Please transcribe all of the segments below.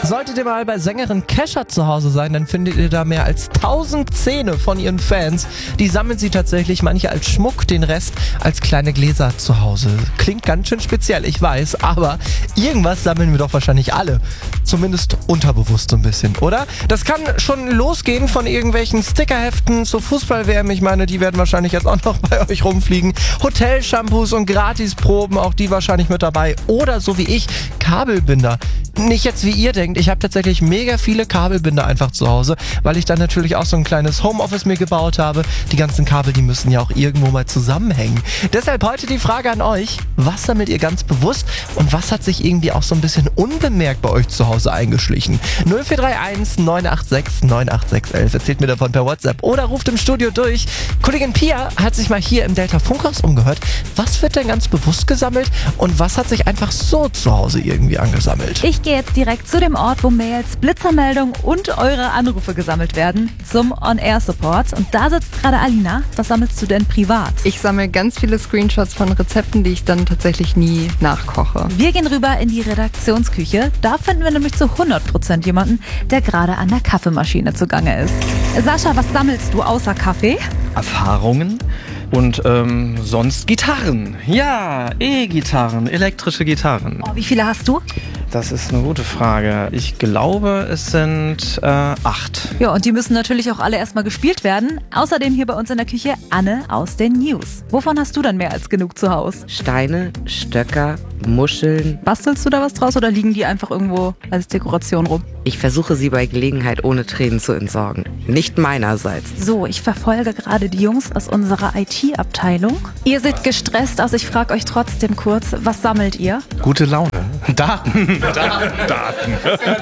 Solltet ihr mal bei Sängerin Kesha zu Hause sein, dann findet ihr da mehr als 1000 Zähne von ihren Fans. Die sammeln sie tatsächlich, manche als Schmuck, den Rest als kleine Gläser zu Hause. Klingt ganz schön speziell, ich weiß, aber irgendwas sammeln wir doch wahrscheinlich alle. Zumindest unterbewusst so ein bisschen, oder? Das kann schon losgehen von irgendwelchen Stickerheften zur Fußball-WM. Ich meine, die werden wahrscheinlich jetzt auch noch bei euch rumfliegen. Hotel-Shampoos und Gratisproben, auch die wahrscheinlich mit dabei. Oder so wie ich, Kabelbinder. Nicht jetzt wie ihr denkt, ich habe tatsächlich mega viele Kabelbinder einfach zu Hause, weil ich dann natürlich auch so ein kleines Homeoffice mir gebaut habe. Die ganzen Kabel, die müssen ja auch irgendwo mal zusammenhängen. Deshalb heute die Frage an euch, was sammelt ihr ganz bewusst und was hat sich irgendwie auch so ein bisschen unbemerkt bei euch zu Hause eingeschlichen? 0431 986 98611, erzählt mir davon per WhatsApp oder ruft im Studio durch. Kollegin Pia hat sich mal hier im Delta Funkhaus umgehört. Was wird denn ganz bewusst gesammelt und was hat sich einfach so zu Hause irgendwie angesammelt? Ich gehe jetzt direkt zu dem Ort, wo Mails, Blitzermeldungen und eure Anrufe gesammelt werden, zum On-Air-Support. Und da sitzt gerade Alina. Was sammelst du denn privat? Ich sammle ganz viele Screenshots von Rezepten, die ich dann tatsächlich nie nachkoche. Wir gehen rüber in die Redaktionsküche. Da finden wir nämlich zu 100% jemanden, der gerade an der Kaffeemaschine zugange ist. Sascha, was sammelst du außer Kaffee? Erfahrungen und sonst Gitarren. Ja, E-Gitarren, elektrische Gitarren. Oh, wie viele hast du? Das ist eine gute Frage. Ich glaube, es sind 8. Ja, und die müssen natürlich auch alle erstmal gespielt werden. Außerdem hier bei uns in der Küche Anne aus den News. Wovon hast du denn mehr als genug zu Hause? Steine, Stöcker, Muscheln. Bastelst du da was draus oder liegen die einfach irgendwo als Dekoration rum? Ich versuche sie bei Gelegenheit ohne Tränen zu entsorgen. Nicht meinerseits. So, ich verfolge gerade die Jungs aus unserer IT-Abteilung. Ihr seht gestresst aus. Ich frage euch trotzdem kurz, was sammelt ihr? Gute Laune. Daten. Daten.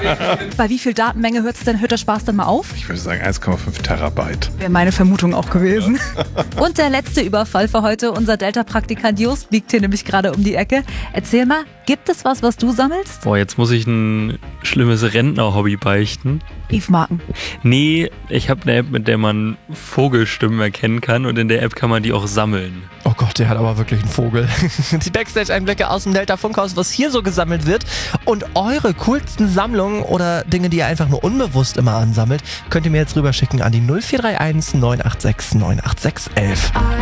Bei wie viel Datenmenge hört der Spaß dann mal auf? Ich würde sagen 1,5 Terabyte. Wäre meine Vermutung auch gewesen. Und der letzte Überfall für heute. Unser Delta-Praktikant Just liegt hier nämlich gerade um die Ecke. Erzähl mal, gibt es was du sammelst? Boah, jetzt muss ich ein schlimmes Rentner-Hobby beichten. Briefmarken. Nee, ich habe eine App, mit der man Vogelstimmen erkennen kann und in der App kann man die auch sammeln. Oh Gott, der hat aber wirklich einen Vogel. Die Backstage-Einblicke aus dem Delta Funkhaus, was hier so gesammelt wird. Und eure coolsten Sammlungen oder Dinge, die ihr einfach nur unbewusst immer ansammelt, könnt ihr mir jetzt rüberschicken an die 0431 986 98611.